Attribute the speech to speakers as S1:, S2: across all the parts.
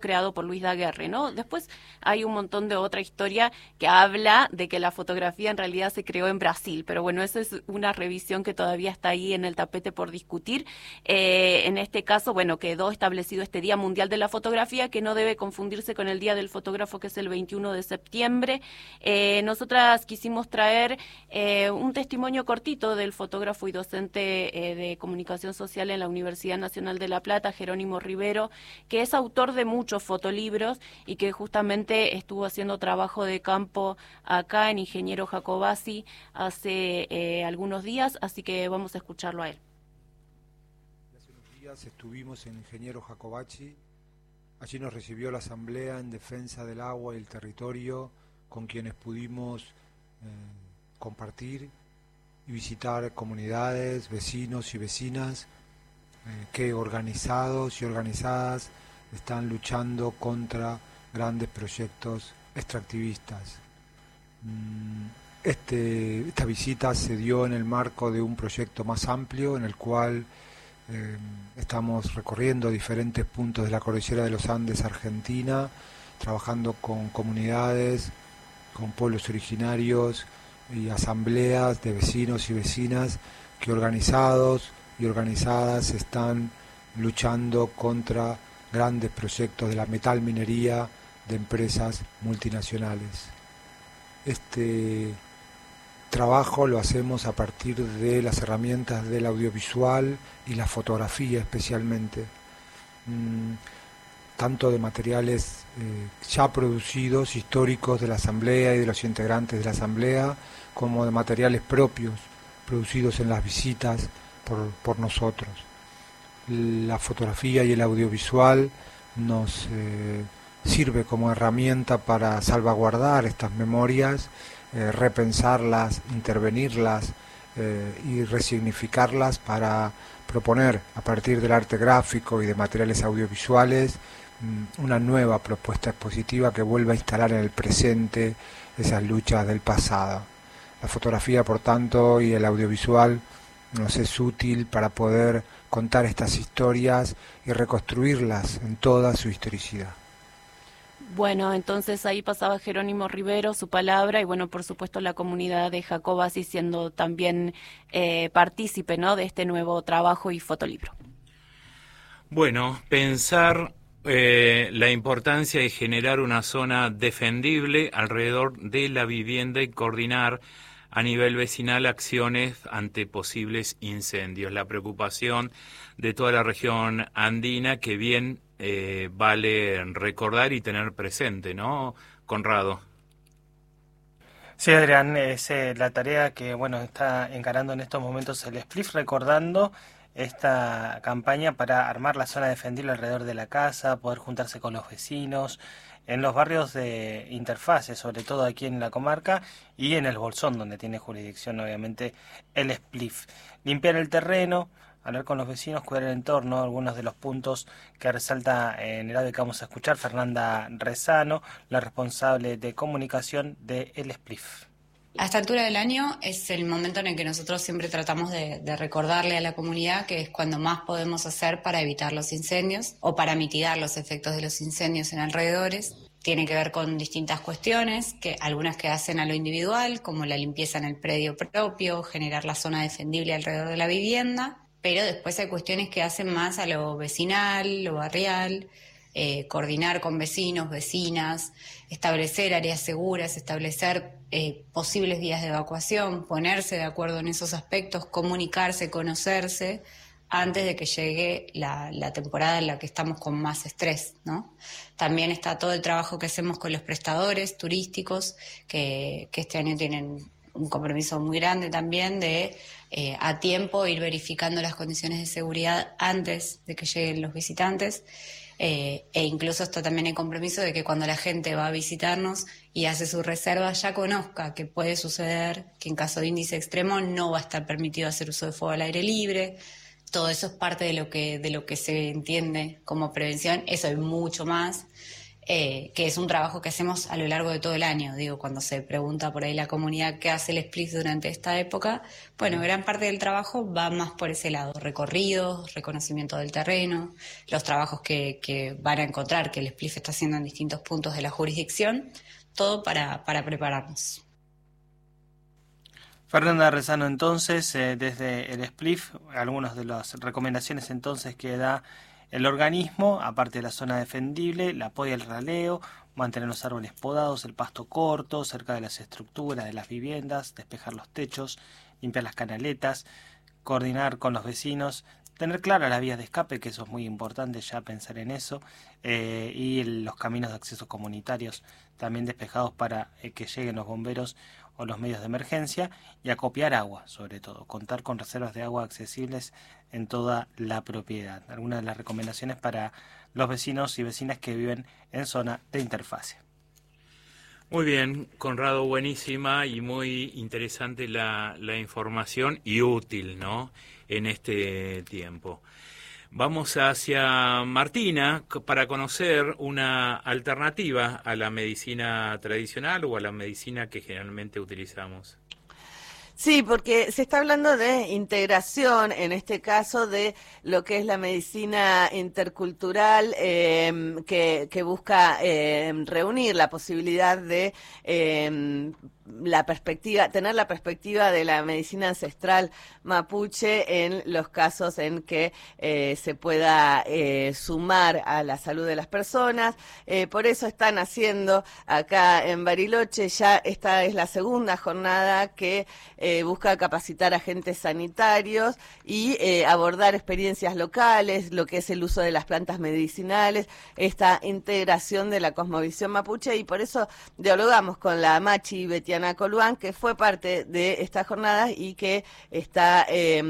S1: creado por Luis Daguerre, ¿no? Después hay un montón de otra historia que habla de que la fotografía en realidad se creó en Brasil, pero bueno, esa es una revisión que todavía está ahí en el tapete por discutir. En este caso, bueno, quedó establecido este Día Mundial de la Fotografía, que no debe confundirse con el Día del Fotógrafo, que es el 21 de septiembre. Nosotras quisimos traer un testimonio cortito del fotógrafo y docente de comunicación social en la Universidad Nacional de La Plata, Jerónimo Rivero, que es autor de muchos fotolibros y que justamente estuvo haciendo trabajo de campo acá en Ingeniero Jacobacci hace algunos días, así que vamos a escucharlo a él.
S2: Hace unos días estuvimos en Ingeniero Jacobacci. Allí nos recibió la Asamblea en Defensa del Agua y el Territorio, con quienes pudimos compartir y visitar comunidades, vecinos y vecinas que organizados y organizadas están luchando contra grandes proyectos extractivistas. Esta visita se dio en el marco de un proyecto más amplio en el cual estamos recorriendo diferentes puntos de la cordillera de los Andes argentina, trabajando con comunidades, con pueblos originarios y asambleas de vecinos y vecinas que organizados y organizadas están luchando contra grandes proyectos de la metalminería de empresas multinacionales. Este trabajo lo hacemos a partir de las herramientas del audiovisual y la fotografía especialmente, tanto de materiales ya producidos, históricos de la Asamblea y de los integrantes de la Asamblea, como de materiales propios, producidos en las visitas por nosotros. La fotografía y el audiovisual nos sirve como herramienta para salvaguardar estas memorias, repensarlas, intervenirlas y resignificarlas para proponer a partir del arte gráfico y de materiales audiovisuales una nueva propuesta expositiva que vuelva a instalar en el presente esas luchas del pasado. La fotografía, por tanto, y el audiovisual nos es útil para poder contar estas historias y reconstruirlas en toda su historicidad.
S1: Bueno, entonces ahí pasaba Jerónimo Rivero, su palabra, y bueno, por supuesto la comunidad de Jacobacci siendo también partícipe, ¿no?, de este nuevo trabajo y fotolibro.
S3: Bueno, pensar la importancia de generar una zona defendible alrededor de la vivienda y coordinar a nivel vecinal acciones ante posibles incendios. La preocupación de toda la región andina que bien vale recordar y tener presente, ¿no, Conrado?
S4: Sí, Adrián, es la tarea que está encarando en estos momentos el SPLIF, recordando esta campaña para armar la zona defendible alrededor de la casa, poder juntarse con los vecinos, en los barrios de interfase, sobre todo aquí en la comarca, y en el Bolsón, donde tiene jurisdicción obviamente el SPLIF. Limpiar el terreno, hablar con los vecinos, cuidar el entorno, algunos de los puntos que resalta en el audio que vamos a escuchar Fernanda Rezano, la responsable de comunicación de el SPLIF.
S5: A esta altura del año es el momento en el que nosotros siempre tratamos de recordarle a la comunidad que es cuando más podemos hacer para evitar los incendios o para mitigar los efectos de los incendios en alrededores. Tiene que ver con distintas cuestiones, algunas que hacen a lo individual, como la limpieza en el predio propio, generar la zona defendible alrededor de la vivienda, pero después hay cuestiones que hacen más a lo vecinal, lo barrial, coordinar con vecinos, vecinas, establecer áreas seguras, establecer posibles vías de evacuación, ponerse de acuerdo en esos aspectos, comunicarse, conocerse, antes de que llegue la temporada en la que estamos con más estrés, ¿no? También está todo el trabajo que hacemos con los prestadores turísticos, que este año tienen un compromiso muy grande también de a tiempo ir verificando las condiciones de seguridad antes de que lleguen los visitantes. E incluso está también el compromiso de que cuando la gente va a visitarnos y hace su reserva ya conozca que puede suceder, que en caso de índice extremo no va a estar permitido hacer uso de fuego al aire libre. Todo eso es parte de lo que se entiende como prevención. Eso y mucho más que es un trabajo que hacemos a lo largo de todo el año. Digo, cuando se pregunta por ahí la comunidad qué hace el SPLIF durante esta época, bueno, gran parte del trabajo va más por ese lado, recorridos, reconocimiento del terreno, los trabajos que van a encontrar que el SPLIF está haciendo en distintos puntos de la jurisdicción, todo para prepararnos.
S4: Fernanda Rezano, entonces, desde el SPLIF, algunas de las recomendaciones entonces que da el organismo, aparte de la zona defendible, el apoyo al raleo, mantener los árboles podados, el pasto corto, cerca de las estructuras de las viviendas, despejar los techos, limpiar las canaletas, coordinar con los vecinos, tener claras las vías de escape, que eso es muy importante ya pensar en eso, y los caminos de acceso comunitarios también despejados para que lleguen los bomberos o los medios de emergencia, y acopiar agua, sobre todo, contar con reservas de agua accesibles en toda la propiedad. Algunas de las recomendaciones para los vecinos y vecinas que viven en zona de interfase.
S3: Muy bien, Conrado, buenísima y muy interesante la información y útil, ¿no?, en este tiempo. Vamos hacia Martina para conocer una alternativa a la medicina tradicional o a la medicina que generalmente utilizamos.
S6: Sí, porque se está hablando de integración, en este caso, de lo que es la medicina intercultural, que busca reunir la posibilidad de tener la perspectiva de la medicina ancestral mapuche en los casos en que se pueda sumar a la salud de las personas. Por eso están haciendo acá en Bariloche, ya esta es la segunda jornada que busca capacitar a agentes sanitarios y abordar experiencias locales, lo que es el uso de las plantas medicinales, esta integración de la cosmovisión mapuche, y por eso dialogamos con la Machi Betiana Coluán, que fue parte de estas jornadas y que está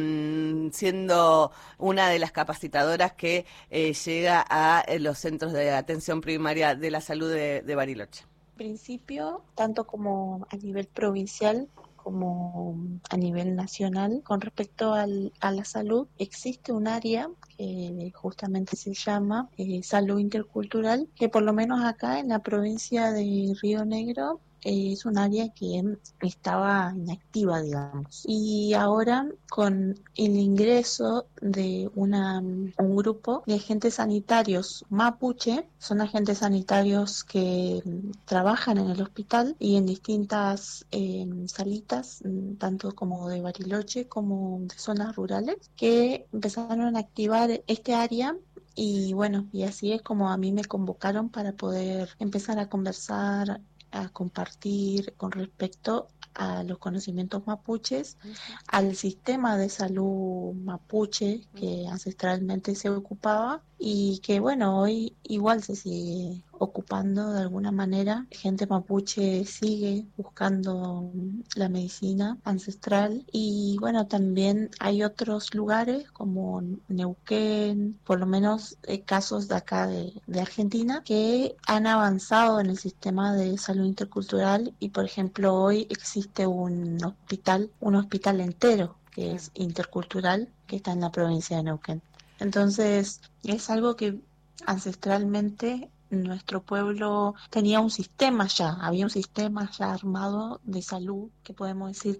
S6: siendo una de las capacitadoras que llega a los centros de atención primaria de la salud de Bariloche.
S7: En principio, tanto como a nivel provincial como a nivel nacional, con respecto a la salud, existe un área que justamente se llama salud intercultural, que por lo menos acá en la provincia de Río Negro es un área que estaba inactiva, digamos. Y ahora, con el ingreso de un grupo de agentes sanitarios mapuche, son agentes sanitarios que trabajan en el hospital y en distintas salitas, tanto como de Bariloche como de zonas rurales, que empezaron a activar este área. Y bueno, y así es como a mí me convocaron para poder empezar a conversar, a compartir con respecto a los conocimientos mapuches, al sistema de salud mapuche que ancestralmente se ocupaba y que bueno, hoy igual se sigue ocupando de alguna manera. Gente mapuche sigue buscando la medicina ancestral y bueno, también hay otros lugares como Neuquén, por lo menos casos de acá de Argentina, que han avanzado en el sistema de salud intercultural y por ejemplo hoy existe un hospital entero que es intercultural, que está en la provincia de Neuquén. Entonces, es algo que ancestralmente nuestro pueblo tenía había un sistema ya armado de salud, que podemos decir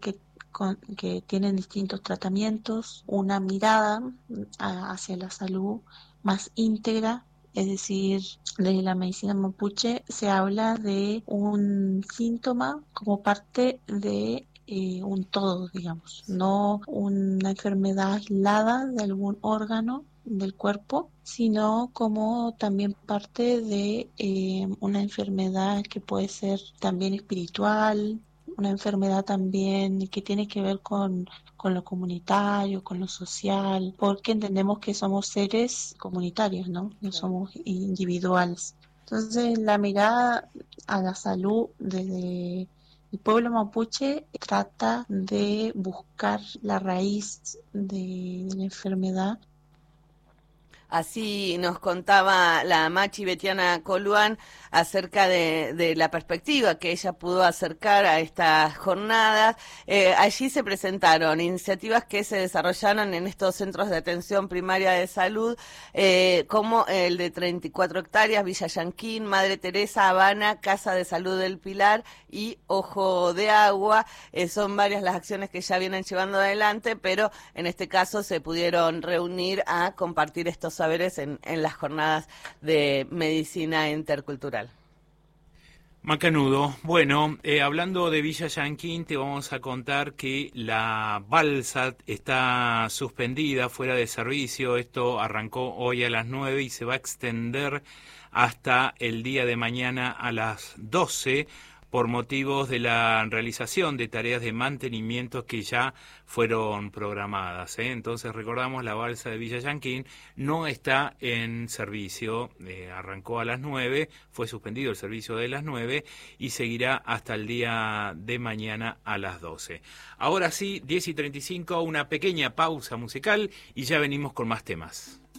S7: que tienen distintos tratamientos, una mirada hacia la salud más íntegra. Es decir, desde la medicina mapuche se habla de un síntoma como parte de un todo, digamos, no una enfermedad aislada de algún órgano del cuerpo, sino como también parte de una enfermedad que puede ser también espiritual, una enfermedad también que tiene que ver con lo comunitario, con lo social, porque entendemos que somos seres comunitarios, ¿no? No somos individuales. Entonces, la mirada a la salud desde el pueblo mapuche trata de buscar la raíz de la enfermedad.
S6: Así nos contaba la Machi Betiana Coluán acerca de la perspectiva que ella pudo acercar a estas jornadas. Allí se presentaron iniciativas que se desarrollaron en estos centros de atención primaria de salud, como el de 34 hectáreas, Villa Yanquín, Madre Teresa, Habana, Casa de Salud del Pilar y Ojo de Agua. Son varias las acciones que ya vienen llevando adelante, pero en este caso se pudieron reunir a compartir estos saberes en las jornadas de medicina intercultural.
S3: Macanudo. Bueno, hablando de Villa Yanquín, te vamos a contar que la balsa está suspendida, fuera de servicio. Esto arrancó hoy a las 9 y se va a extender hasta el día de mañana a las 12 por motivos de la realización de tareas de mantenimiento que ya fueron programadas. Entonces recordamos, la balsa de Villa Yanquín no está en servicio, arrancó a las 9, fue suspendido el servicio de las 9 y seguirá hasta el día de mañana a las 12. Ahora sí, 10:35, una pequeña pausa musical y ya venimos con más temas.